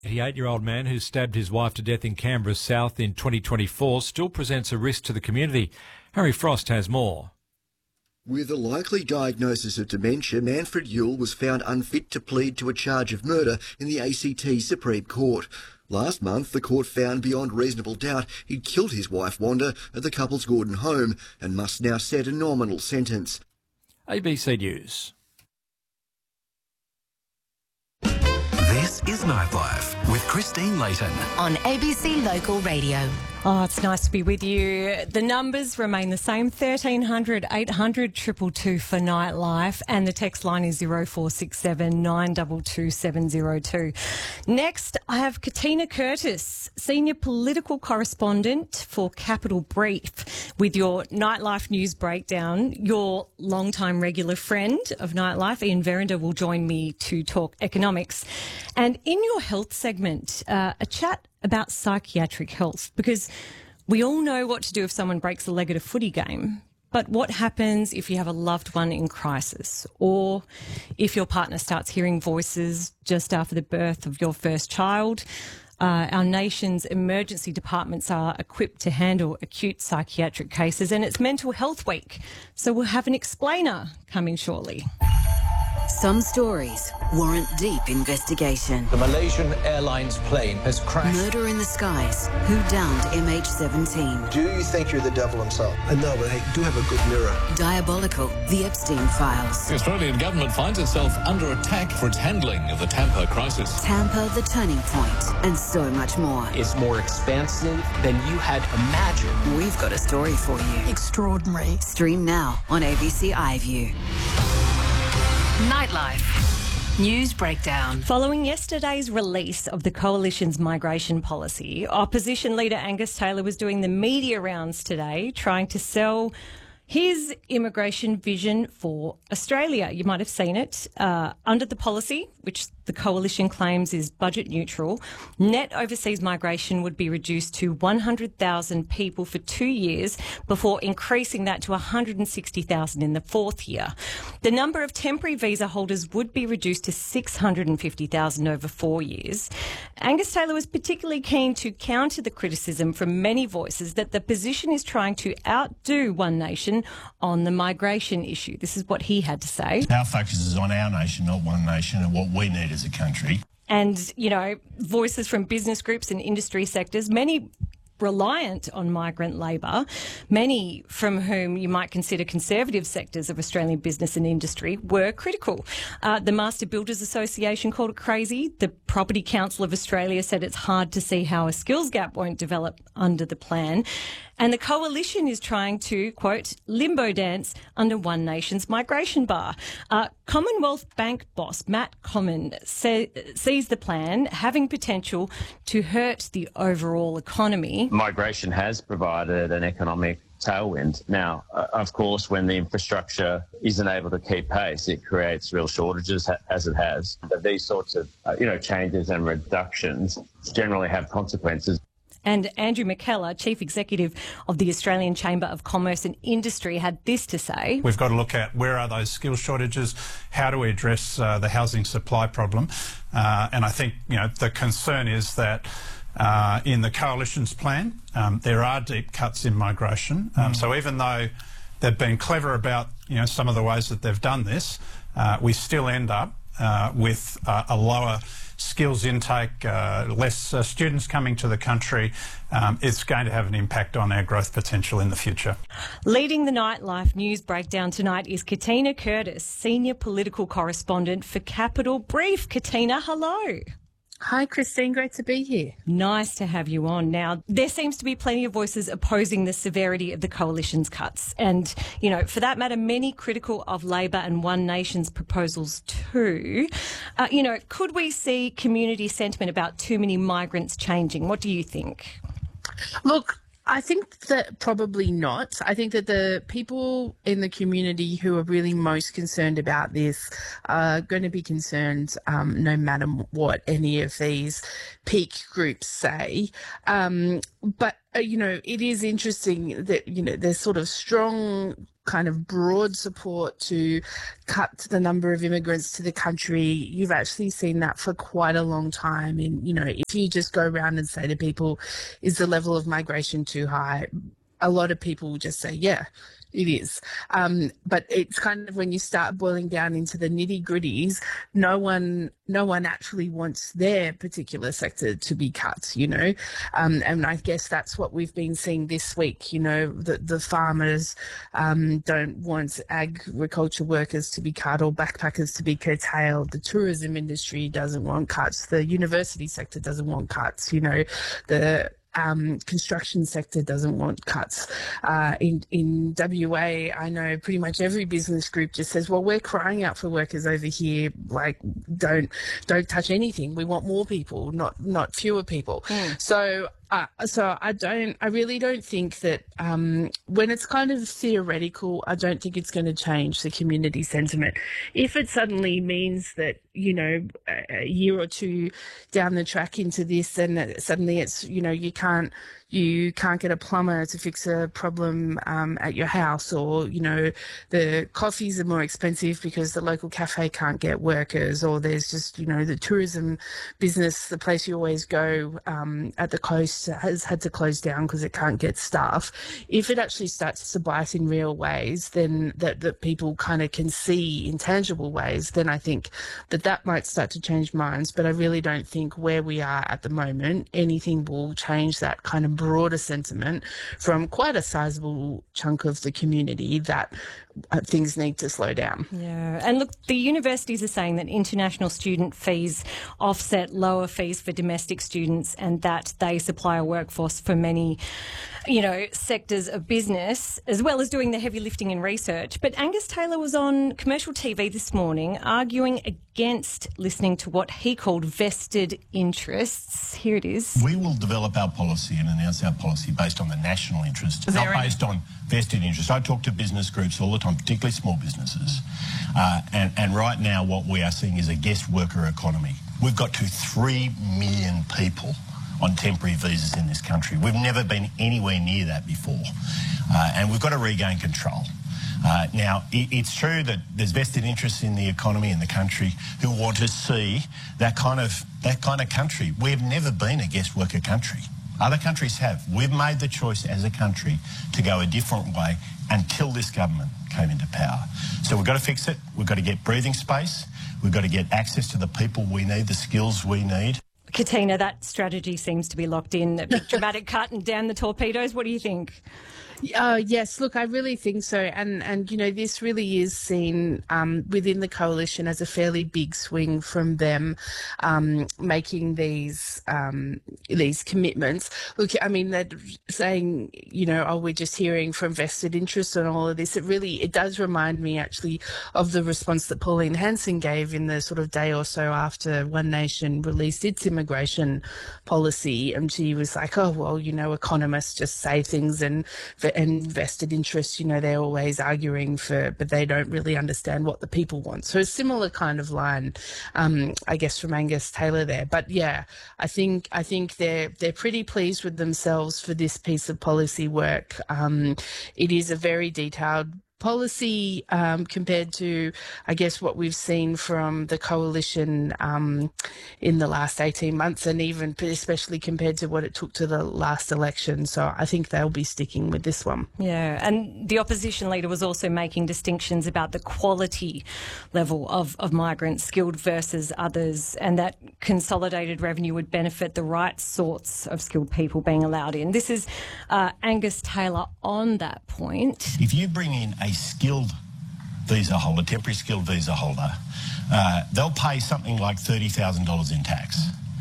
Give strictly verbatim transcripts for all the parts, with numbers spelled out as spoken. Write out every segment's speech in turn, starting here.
The eighty-year-old man who stabbed his wife to death in Canberra South in twenty twenty-four still presents a risk to the community. Harry Frost has more. With a likely diagnosis of dementia, Manfred Yule was found unfit to plead to a charge of murder in the A C T Supreme Court. Last month, the court found beyond reasonable doubt he'd killed his wife Wanda at the couple's Gordon home and must now set a nominal sentence. A B C News. This is Nightlife with Christine Layton on A B C Local Radio. Oh, it's nice to be with you. The numbers remain the same, thirteen hundred, eight hundred, two two two for Nightlife, and the text line is zero four six seven, nine two two, seven zero two. Next, I have Katina Curtis, Senior Political Correspondent for Capital Brief, with your Nightlife News Breakdown. Your long-time regular friend of Nightlife, Ian Verinder, will join me to talk economics. And in your health segment, uh, a chat about psychiatric health, because we all know what to do if someone breaks a leg at a footy game. But what happens if you have a loved one in crisis, or if your partner starts hearing voices just after the birth of your first child? Uh, our nation's emergency departments are equipped to handle acute psychiatric cases, and it's Mental Health Week. So we'll have an explainer coming shortly. Some stories warrant deep investigation. The Malaysian Airlines plane has crashed. Murder in the skies. Who downed M H seventeen? Do you think you're the devil himself? I know, but I do have a good mirror. Diabolical. The Epstein Files. The Australian government finds itself under attack for its handling of the Tampa crisis. Tampa, the turning point, and so much more. It's more expansive than you had imagined. We've got a story for you. Extraordinary. Stream now on A B C iView. Nightlife News Breakdown. Following yesterday's release of the Coalition's migration policy, opposition leader Angus Taylor was doing the media rounds today, trying to sell his immigration vision for Australia. You might have seen it. Uh, under the policy, which the Coalition claims is budget neutral, net overseas migration would be reduced to one hundred thousand people for two years before increasing that to one hundred sixty thousand in the fourth year. The number of temporary visa holders would be reduced to six hundred fifty thousand over four years. Angus Taylor was particularly keen to counter the criticism from many voices that the position is trying to outdo One Nation on the migration issue. This is what he had to say. Our focus is on our nation, not One Nation, and what we need as a country. And, you know, voices from business groups and industry sectors, many reliant on migrant labour, many from whom you might consider conservative sectors of Australian business and industry, were critical. Uh, the Master Builders Association called it crazy. The Property Council of Australia said it's hard to see how a skills gap won't develop under the plan. And the Coalition is trying to, quote, limbo dance under One Nation's migration bar. Uh, Commonwealth Bank boss Matt Comyn say, sees the plan having potential to hurt the overall economy. Migration has provided an economic tailwind. Now, uh, of course, when the infrastructure isn't able to keep pace, it creates real shortages, ha- as it has. But these sorts of, uh, you know, changes and reductions generally have consequences. And Andrew McKellar, Chief Executive of the Australian Chamber of Commerce and Industry, had this to say. We've got to look at where are those skill shortages, how do we address uh, the housing supply problem. Uh, and I think, you know, the concern is that uh, in the Coalition's plan, um, there are deep cuts in migration. Um, mm. So even though they've been clever about, you know, some of the ways that they've done this, uh, we still end up uh, with uh, a lower skills intake, uh, less uh, students coming to the country. Um, it's going to have an impact on our growth potential in the future. Leading the Nightlife News Breakdown tonight is Katina Curtis, Senior Political Correspondent for Capital Brief. Katina, hello. Hi, Christine. Great to be here. Nice to have you on. Now, there seems to be plenty of voices opposing the severity of the Coalition's cuts. And, you know, for that matter, many critical of Labor and One Nation's proposals too. Uh, you know, could we see community sentiment about too many migrants changing? What do you think? Look, I think that probably not. I think that the people in the community who are really most concerned about this are going to be concerned um, no matter what any of these peak groups say. Um, but uh, you know, it is interesting that, you know, there's sort of strong kind of broad support to cut the number of immigrants to the country. You've actually seen that for quite a long time. And, you know, if you just go around and say to people, is the level of migration too high? A lot of people will just say, yeah, it is. Um, but it's kind of when you start boiling down into the nitty gritties, no one, no one actually wants their particular sector to be cut, you know. Um, and I guess that's what we've been seeing this week, you know, that the farmers um, don't want agriculture workers to be cut or backpackers to be curtailed. The tourism industry doesn't want cuts. The university sector doesn't want cuts, you know. The Um, construction sector doesn't want cuts. Uh, in, in W A, I know pretty much every business group just says, well, we're crying out for workers over here. Like, don't, don't touch anything. We want more people, not, not fewer people. Mm. So, Uh, so I don't, I really don't think that um, when it's kind of theoretical, I don't think it's going to change the community sentiment. If it suddenly means that, you know, a year or two down the track into this, and suddenly it's, you know, you can't, you can't get a plumber to fix a problem um, at your house, or, you know, the coffees are more expensive because the local cafe can't get workers, or there's just, you know, the tourism business, the place you always go um, at the coast has had to close down because it can't get staff. If it actually starts to bite in real ways, then that, that people kind of can see in tangible ways, then I think that that might start to change minds. But I really don't think where we are at the moment, anything will change that kind of broader sentiment from quite a sizable chunk of the community that uh, things need to slow down. Yeah, and look, the universities are saying that international student fees offset lower fees for domestic students, and that they supply a workforce for many, you know, sectors of business, as well as doing the heavy lifting in research. But Angus Taylor was on commercial T V this morning arguing against listening to what he called vested interests. Here it is. We will develop our policy and announce our policy based on the national interest, not based on vested interest. I talk to business groups all the time, particularly small businesses. Uh, and, and right now what we are seeing is a guest worker economy. We've got to three million people on temporary visas in this country. We've never been anywhere near that before. Uh, and we've got to regain control. Uh, now, it, it's true that there's vested interests in the economy in the country who want to see that kind of that kind of country. We've never been a guest worker country. Other countries have. We've made the choice as a country to go a different way until this government came into power. So we've got to fix it. We've got to get breathing space. We've got to get access to the people we need, the skills we need. Katina, that strategy seems to be locked in. A big dramatic cut and down the torpedoes. What do you think? Uh, yes, look, I really think so. And, and you know, this really is seen um, within the coalition as a fairly big swing from them um, making these um, these commitments. Look, I mean, they're saying, you know, oh, we're just hearing from vested interests and all of this. It really, it does remind me actually of the response that Pauline Hanson gave in the sort of day or so after One Nation released its immigration policy. And she was like, oh, well, you know, economists just say things, and and vested interests, you know, they're always arguing for, but they don't really understand what the people want. So a similar kind of line, um, I guess, from Angus Taylor there. But yeah, I think I think they're they're pretty pleased with themselves for this piece of policy work. Um, it is a very detailed policy um, compared to, I guess, what we've seen from the coalition um, in the last eighteen months, and even especially compared to what it took to the last election. So I think they'll be sticking with this one. Yeah, and the opposition leader was also making distinctions about the quality level of, of migrants, skilled versus others, and that consolidated revenue would benefit the right sorts of skilled people being allowed in. This is uh, Angus Taylor on that point. If you bring in a skilled visa holder, temporary skilled visa holder, uh, they'll pay something like thirty thousand dollars in tax.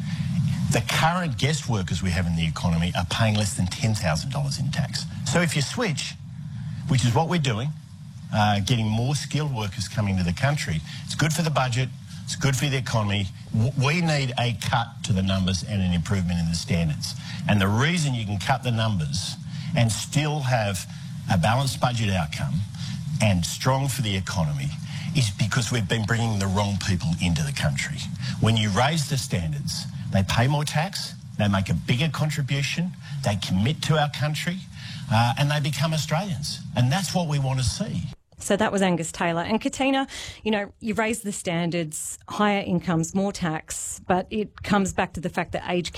The current guest workers we have in the economy are paying less than ten thousand dollars in tax. So if you switch, which is what we're doing, uh, getting more skilled workers coming to the country, it's good for the budget, it's good for the economy. We need a cut to the numbers and an improvement in the standards. And the reason you can cut the numbers and still have a balanced budget outcome and strong for the economy is because we've been bringing the wrong people into the country. When you raise the standards, they pay more tax, they make a bigger contribution, they commit to our country, uh, and they become Australians. And that's what we want to see. So that was Angus Taylor. And Katina, you know, you raised the standards, higher incomes, more tax, but it comes back to the fact that aged care